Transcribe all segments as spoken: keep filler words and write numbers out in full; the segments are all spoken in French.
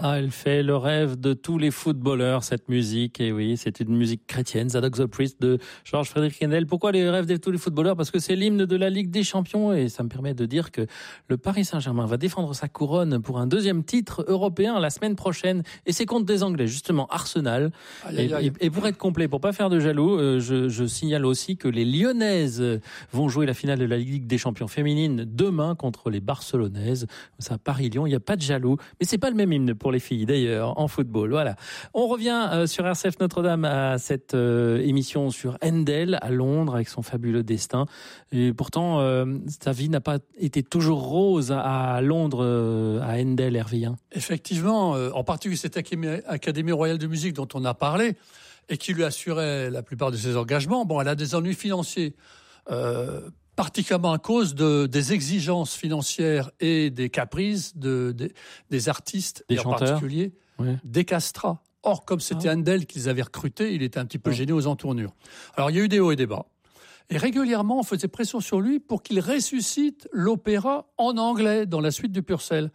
Ah, elle fait le rêve de tous les footballeurs, cette musique. Et oui, c'est une musique chrétienne, Zadok the Priest de Georges Frédéric Händel. Pourquoi les rêves de tous les footballeurs? Parce que c'est l'hymne de la Ligue des Champions et ça me permet de dire que le Paris Saint-Germain va défendre sa couronne pour un deuxième titre européen la semaine prochaine. Et c'est contre des Anglais, justement, Arsenal. Aïe, aïe, aïe. Et, et pour être complet, pour pas faire de jaloux, euh, je, je signale aussi que les Lyonnaises vont jouer la finale de la Ligue des Champions féminine demain contre les Barcelonaises. C'est à Paris-Lyon, il n'y a pas de jaloux. Mais c'est pas le même hymne pour les filles d'ailleurs en football. Voilà. On revient euh, sur R C F Notre-Dame à cette euh, émission sur Händel à Londres avec son fabuleux destin. Et pourtant, euh, sa vie n'a pas été toujours rose à, à Londres, euh, à Händel, Hervien. Effectivement, euh, en particulier cette Académie royale de musique dont on a parlé et qui lui assurait la plupart de ses engagements. Bon, elle a des ennuis financiers. Euh, particulièrement à cause de, des exigences financières et des caprices de, de, des artistes, des et en chanteurs. particulier ouais. des castrats. Or, comme c'était ah. Händel qu'ils avaient recruté, il était un petit peu ah. gêné aux entournures. Alors, il y a eu des hauts et des bas. Et régulièrement, on faisait pression sur lui pour qu'il ressuscite l'opéra en anglais dans la suite du Purcell.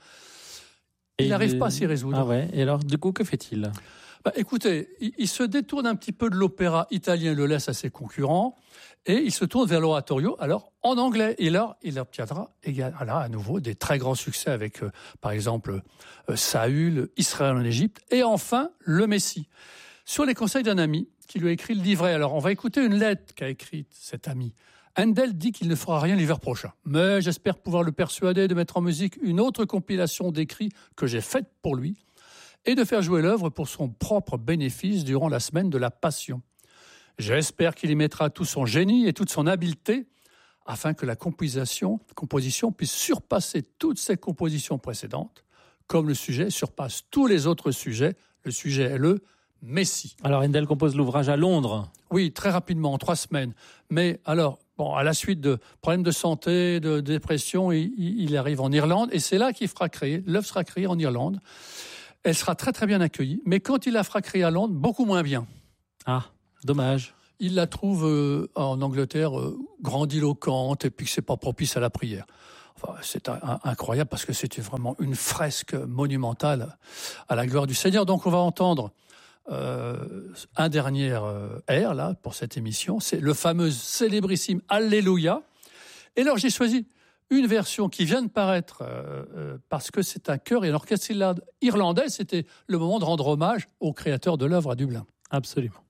Il n'arrive pas à s'y résoudre. Ah ouais. Et alors, du coup, que fait-il ? Bah, écoutez, il, il se détourne un petit peu de l'opéra italien, le laisse à ses concurrents, et il se tourne vers l'oratorio, alors en anglais. Et là, il obtiendra là, à nouveau des très grands succès avec, euh, par exemple, euh, Saül, Israël en Égypte, et enfin, le Messie. Sur les conseils d'un ami qui lui a écrit le livret. Alors, on va écouter une lettre qu'a écrite cet ami. Händel dit qu'il ne fera rien l'hiver prochain, mais j'espère pouvoir le persuader de mettre en musique une autre compilation d'écrits que j'ai faite pour lui, et de faire jouer l'œuvre pour son propre bénéfice durant la semaine de la Passion. J'espère qu'il y mettra tout son génie et toute son habileté afin que la composition, composition puisse surpasser toutes ses compositions précédentes, comme le sujet surpasse tous les autres sujets. Le sujet est le Messie. Alors Händel compose l'ouvrage à Londres. Oui, très rapidement, en trois semaines. Mais alors, bon, à la suite de problèmes de santé, de dépression, il, il arrive en Irlande et c'est là qu'il fera créer, l'œuvre sera créée en Irlande. Elle sera très très bien accueillie, mais quand il la fera créer à Londres, beaucoup moins bien. Ah, dommage. Il la trouve euh, en Angleterre euh, grandiloquente et puis que c'est pas propice à la prière. Enfin, c'est un, un, incroyable parce que c'était vraiment une fresque monumentale à la gloire du Seigneur. Donc on va entendre euh, un dernier euh, air là pour cette émission, c'est le fameux célébrissime Alléluia. Et alors j'ai choisi une version qui vient de paraître euh, euh, parce que c'est un chœur et un orchestre irlandais. C'était le moment de rendre hommage au créateur de l'œuvre à Dublin. Absolument.